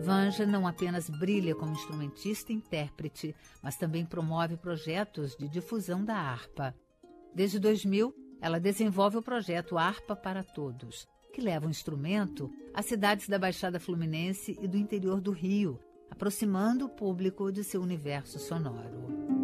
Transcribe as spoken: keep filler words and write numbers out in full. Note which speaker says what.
Speaker 1: Vanja não apenas brilha como instrumentista e intérprete, mas também promove projetos de difusão da harpa. Desde dois mil, ela desenvolve o projeto Harpa para Todos, que leva o instrumento a cidades da Baixada Fluminense e do interior do Rio, aproximando o público de seu universo sonoro.